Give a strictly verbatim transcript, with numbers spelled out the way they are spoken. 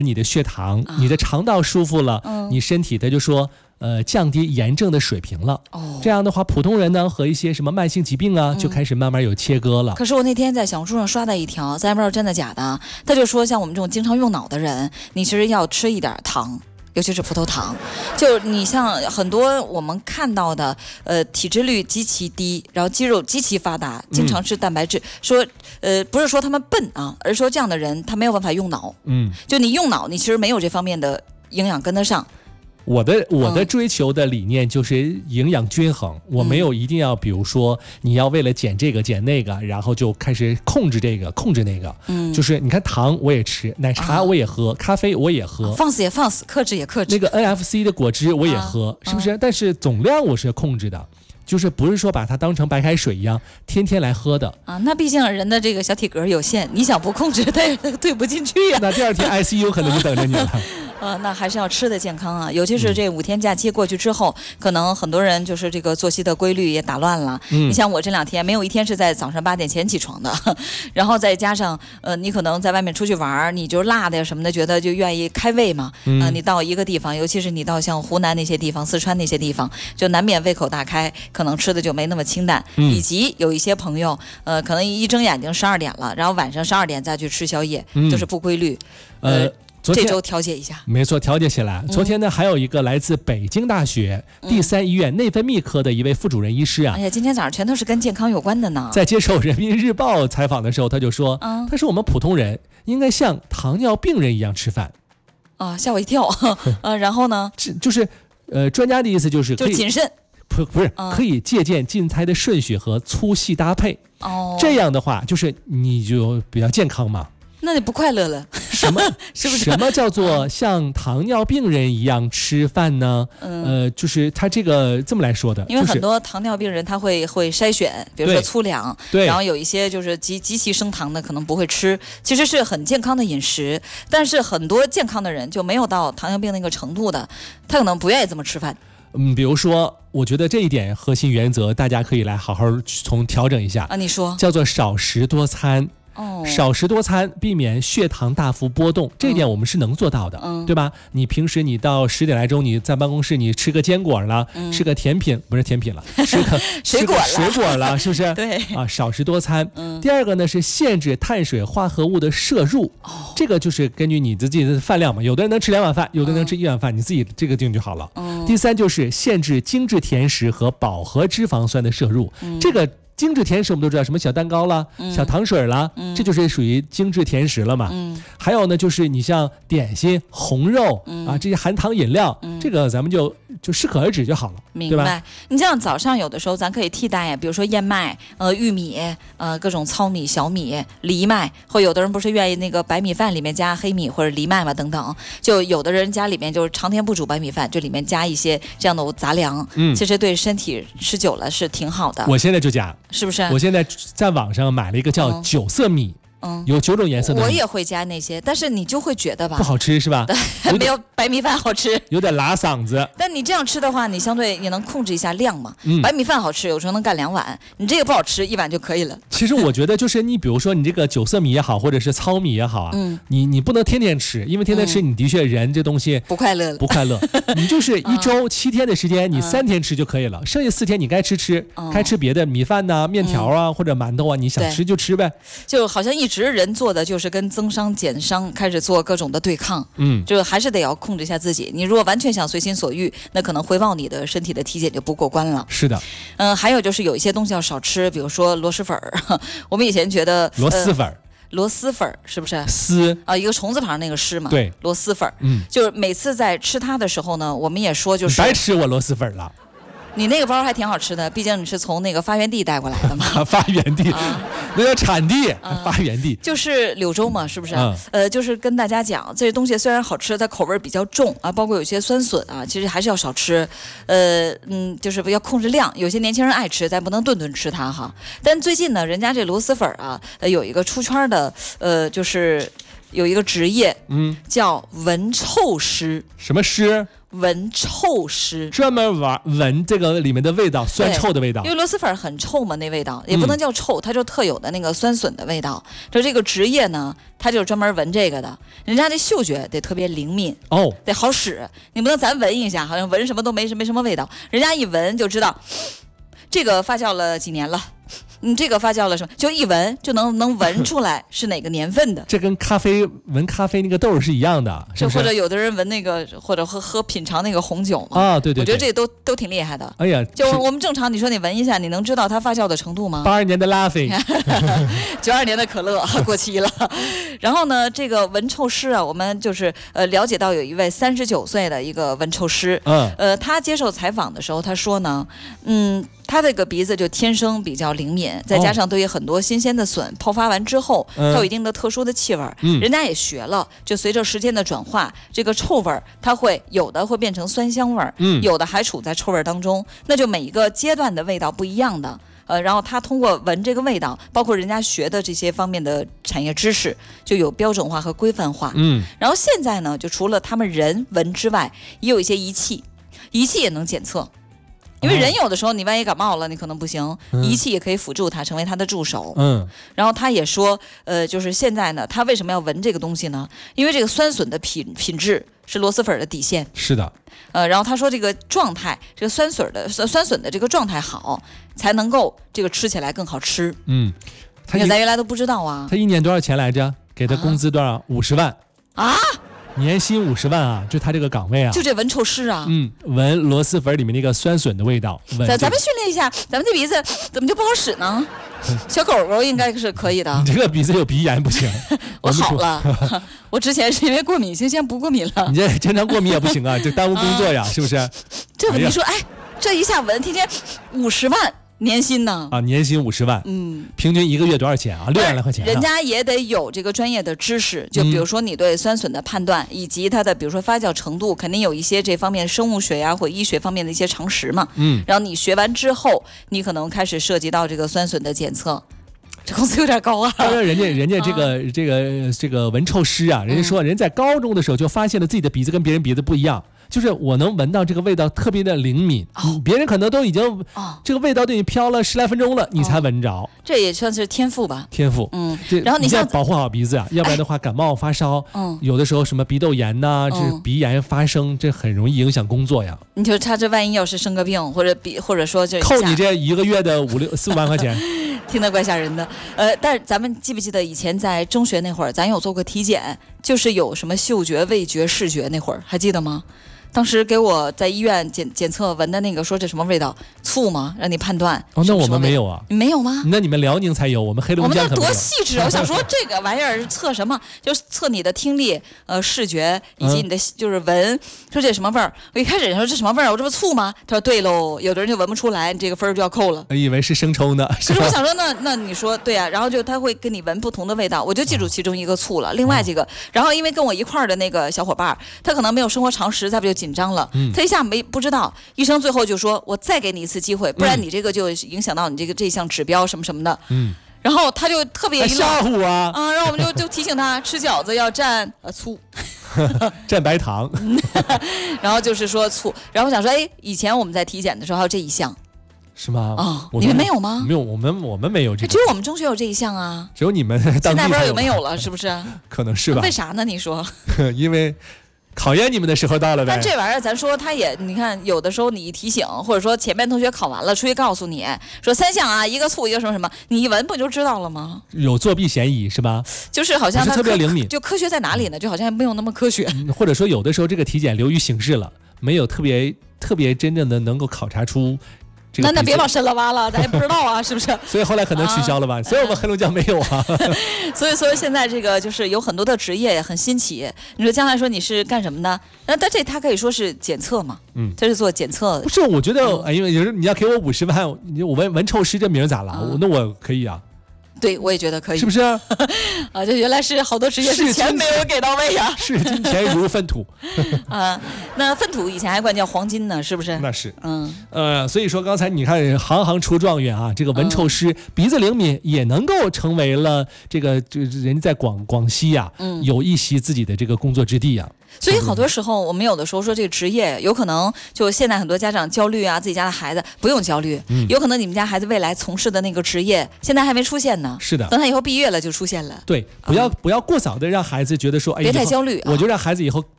你的血糖，啊、你的肠道舒服了，嗯、你身体它就说呃降低炎症的水平了。哦，这样的话，普通人呢和一些什么慢性疾病啊，嗯、就开始慢慢有切割了。 可是我那天在小红书上刷到一条，咱也不知道真的假的，他就说像我们这种经常用脑的人，你其实要吃一点糖。尤其是葡萄糖，就你像很多我们看到的，呃，体脂率极其低，然后肌肉极其发达，经常吃蛋白质，嗯、说，呃，不是说他们笨啊，而是说这样的人他没有办法用脑，嗯，就你用脑，你其实没有这方面的营养跟得上。 我的我的追求的理念就是营养均衡，嗯、我没有一定要，比如说你要为了减这个减那个，然后就开始控制这个控制那个。嗯，就是你看糖我也吃，奶茶我也喝，啊、咖啡我也喝， 放肆也放肆，克制也克制。 那个 N F C 的果汁我也喝，啊、是不是？啊、但是总量我是控制的。就是不是说把它当成白开水一样天天来喝的啊？那毕竟人的这个小体格有限，你想不控制，它也退不进去呀、啊。 那第二天 I C U 可能就等着你了。 呃，那还是要吃的健康啊，尤其是这五天假期过去之后，嗯、可能很多人就是这个作息的规律也打乱了。嗯，你像我这两天没有一天是在早上八点前起床的，然后再加上呃，你可能在外面出去玩，你就辣的呀什么的，觉得就愿意开胃嘛。嗯、呃，你到一个地方，尤其是你到像湖南那些地方、四川那些地方，就难免胃口大开，可能吃的就没那么清淡。嗯，以及有一些朋友，呃，可能一睁眼睛十二点了，然后晚上十二点再去吃宵夜，嗯、就是不规律。呃。呃昨天这周调节一下， 没错，调节起来。昨天呢，还有一个来自北京大学第三医院内分泌科的一位副主任医师啊， 哎呀，今天早上全都是跟健康有关的呢。 在接受人民日报采访的时候，他就说，嗯、他说我们普通人应该像糖尿病人一样吃饭。 啊，吓我一跳。呃，然后呢， 就是，呃，专家的意思就是可以就谨慎， 不不是、嗯、可以借鉴进餐的顺序和粗细搭配。哦，这样的话，就是你就比较健康嘛。 那你不快乐了？ 什么是不是？什么叫做像糖尿病人一样吃饭呢？嗯、呃，就是他这个这么来说的， 因为很多糖尿病人他会会筛选，比如说粗粮， 对， 然后有一些就是极极其升糖的可能不会吃，其实是很健康的饮食，但是很多健康的人就没有到糖尿病那个程度的，他可能不愿意这么吃饭。 嗯，比如说，我觉得这一点核心原则，大家可以来好好从调整一下啊。你说， 叫做少食多餐。哦，少食多餐，避免血糖大幅波动，这一点我们是能做到的，嗯、对吧？你平时你到十点来钟，你在办公室你吃个坚果了，嗯、吃个甜品，不是甜品了，吃个水果了， 水果了，是不是？ 对啊，少食多餐。嗯、第二个呢是限制碳水化合物的摄入，哦、这个就是根据你自己的饭量嘛，有的人能吃两碗饭，有的人能吃一碗饭，嗯、你自己这个定就好了。嗯、第三就是限制精致甜食和饱和脂肪酸的摄入，嗯、这个。精致甜食我们都知道，什么小蛋糕啦、嗯、小糖水啦、嗯、这就是属于精致甜食了嘛。嗯、还有呢，就是你像点心、红肉、嗯、啊这些含糖饮料，嗯、这个咱们就就适可而止就好了， 明白？ 对吧？ 你像早上有的时候咱可以替代呀，比如说燕麦、呃玉米、呃各种糙米、小米、藜麦，或有的人不是愿意那个白米饭里面加黑米或者藜麦嘛等等，就有的人家里面就是常年不煮白米饭，就里面加一些这样的杂粮，嗯，其实对身体吃久了是挺好的。 我现在就加。 是不是？ 我现在在网上买了一个叫九色米，嗯，有九种颜色的米。 我也会加那些，但是你就会觉得吧， 不好吃是吧？ 没有白米饭好吃， 有点拉嗓子。 但你这样吃的话，你相对也能控制一下量嘛。嗯、白米饭好吃，有时候能干两碗，你这个不好吃，一碗就可以了。 其实我觉得就是你，比如说你这个九色米也好，或者是糙米也好啊，嗯，你你不能天天吃，因为天天吃，你的确人这东西不快乐了， 不快乐。你就是一周七天的时间，你三天吃就可以了，剩下四天你该吃吃，该吃别的米饭呐、面条啊或者馒头啊，你想吃就吃呗。 就好像一直人做的就是跟增伤减伤开始做各种的对抗，嗯，就还是得要控制一下自己。你如果完全想随心所欲，那可能回报你的身体的体检就不过关了。 是的， 嗯、呃，还有就是有一些东西要少吃，比如说螺蛳粉儿。我们以前觉得螺蛳粉儿。呃螺蛳粉是不是丝啊？一个虫字旁那个虱嘛。 对， 螺蛳粉，嗯，就是每次在吃它的时候呢，我们也说就是白吃我螺蛳粉了。 你那个包还挺好吃的，毕竟你是从那个发源地带过来的嘛。 发源地，啊、那叫产地，啊、发源地就是柳州嘛，是不是？嗯、呃，就是跟大家讲，这些东西虽然好吃，它口味比较重啊，包括有些酸笋啊，其实还是要少吃。呃，嗯，就是要控制量。有些年轻人爱吃，咱不能顿顿吃它哈。但最近呢，人家这螺蛳粉啊，呃，有一个出圈的，呃，就是有一个职业，嗯，叫闻臭师。 什么师？ 闻臭师， 专门玩闻这个里面的味道，酸臭的味道。 因为螺蛳粉很臭嘛，那味道也不能叫臭，嗯、它就特有的那个酸笋的味道。就这个职业呢，他就是专门闻这个的，人家这嗅觉得特别灵敏哦， 得好使。你不能咱闻一下，好像闻什么都没没什么味道，人家一闻就知道这个发酵了几年了。嗯，这个发酵了什么？就一闻就能能闻出来是哪个年份的。 这跟咖啡闻咖啡那个豆是一样的，是不是？ 或者有的人闻那个，或者喝喝品尝那个红酒嘛。 啊，对对对， 我觉得这都都挺厉害的。 哎呀， 就我们正常，你说你闻一下，你能知道它发酵的程度吗？ 八二年的拉菲， 九二年的可乐过期了。然后呢，这个闻臭师啊，我们就是呃了解到有一位三十九岁的一个闻臭师， 嗯， 呃，他接受采访的时候，他说呢，嗯。他这个鼻子就天生比较灵敏，再加上对于很多新鲜的笋泡发完之后，它有一定的特殊的气味，嗯，人家也学了，就随着时间的转化，这个臭味它会有的会变成酸香味，嗯，有的还处在臭味当中，那就每一个阶段的味道不一样的。呃，然后他通过闻这个味道，包括人家学的这些方面的产业知识，就有标准化和规范化。嗯，然后现在呢，就除了他们人闻之外，也有一些仪器，仪器也能检测。因为人有的时候你万一感冒了，你可能不行，嗯、仪器也可以辅助他，成为他的助手。嗯，然后他也说，呃，就是现在呢，他为什么要闻这个东西呢？因为这个酸笋的品品质是螺蛳粉的底线。 是的。 呃，然后他说这个状态，这个酸笋的酸笋的这个状态好，才能够这个吃起来更好吃。嗯，他咱原来都不知道啊。 他一年多少钱来着？给他工资多少？五十万。 啊？ 年薪五十万啊，就他这个岗位啊， 就这闻臭师啊， 嗯，闻螺蛳粉里面那个酸笋的味道。 咱咱们训练一下，咱们这鼻子怎么就不好使呢？小狗狗应该是可以的。 你这个鼻子有鼻炎不行。 我好了，我之前是因为过敏，现在不过敏了。 你这经常过敏也不行啊，就耽误工作呀，啊、是不是？ 这你说，哎，这一下闻，天天五十万。年薪呢？ 啊，年薪五十万，嗯，平均一个月多少钱啊？六万来块钱、啊。 人家也得有这个专业的知识，就比如说你对酸笋的判断，嗯、以及它的比如说发酵程度，肯定有一些这方面生物学呀、啊、或医学方面的一些常识嘛。嗯，然后你学完之后，你可能开始涉及到这个酸笋的检测。这工资有点高啊！ 当然，人家人家这个、啊、这个这个闻臭师啊，人家说人在高中的时候就发现了自己的鼻子跟别人鼻子不一样。就是我能闻到这个味道特别的灵敏，哦、别人可能都已经、哦、这个味道对你飘了十来分钟了，你才闻着、哦。 这也算是天赋吧？ 天赋，嗯。 然后你要保护好鼻子啊，要不然的话感冒发烧，嗯，有的时候什么鼻窦炎呐、啊，这、嗯、鼻炎发生，这很容易影响工作呀。 你就他这万一要是生个病，或者鼻，或者说这扣你这一个月的五六四五万块钱。 听得怪吓人的，呃，但是咱们记不记得以前在中学那会儿，咱有做过体检，就是有什么嗅觉、味觉、视觉那会儿，还记得吗？当时给我在医院检检测闻的那个，说这什么味道？醋吗？让你判断。 哦，那我们没有啊。 你没有吗？ 那你们辽宁才有，我们黑龙江可没有。 我们那多细致啊！我想说这个玩意儿测什么？就是测你的听力、呃视觉以及你的、嗯、就是闻。说这什么味儿？我一开始说这什么味儿？我这不醋吗？他说对喽。有的人就闻不出来，你这个分就要扣了。 我以为是生抽呢。 可是我想说，那那你说对啊，然后就他会跟你闻不同的味道，我就记住其中一个醋了。另外几个，然后因为跟我一块儿的那个小伙伴，他可能没有生活常识，他不就紧张了。嗯。一下没不知道，医生最后就说：“我再给你一次机会，不然你这个就影响到你这个这项指标什么什么的。”嗯，然后他就特别吓唬啊啊！然后我们就就提醒他吃饺子要蘸呃醋， 蘸白糖， 然后就是说醋。然后我想说，哎，以前我们在体检的时候还有这一项， 是吗？ 啊、哦，你们没有吗？ 没有，我们我们没有这个， 只有我们中学有这一项啊， 只有你们现在不知道有没有了，是不是？ 可能是吧？ 为啥呢？你说？ 因为。考验你们的时候到了呗。 但这玩意儿，咱说他也，你看，有的时候你一提醒，或者说前面同学考完了，出去告诉你说三项啊，一个醋，一个什么什么，你一闻不就知道了吗？ 有作弊嫌疑是吧？ 就是好像它特别灵敏。 就科学在哪里呢？就好像没有那么科学。 嗯、或者说，有的时候这个体检流于形式了，没有特别特别真正的能够考察出。 那那别往深了挖了，咱也不知道啊，是不是？ 所以后来可能取消了吧，啊、所以我们黑龙江没有啊。 所以，所以现在这个就是有很多的职业也很新奇。你说将来说你是干什么的？那但这他可以说是检测嘛，嗯，这是做检测的。 不是，我觉得，哎、嗯，因为有时候你要给我五十万，我闻闻臭师这名咋了？嗯、那我可以啊。 对，我也觉得可以， 是不是？ 啊，这原来是好多职业是钱没有给到位呀。 是金钱如粪土。 啊，那粪土以前还管叫黄金呢，是不是？ 那是，嗯，呃，所以说刚才你看，行行出状元啊，这个闻臭师、嗯、鼻子灵敏，也能够成为了这个，就人家在广广西呀、啊，嗯，有一席自己的这个工作之地呀、啊。 所以好多时候我们有的时候说这个职业有可能就现在很多家长焦虑啊，自己家的孩子不用焦虑，嗯、有可能你们家孩子未来从事的那个职业现在还没出现呢。 是的， 等他以后毕业了就出现了。 对，不要、嗯、不要过早的让孩子觉得说，哎， 别太焦虑、啊， 我就让孩子以后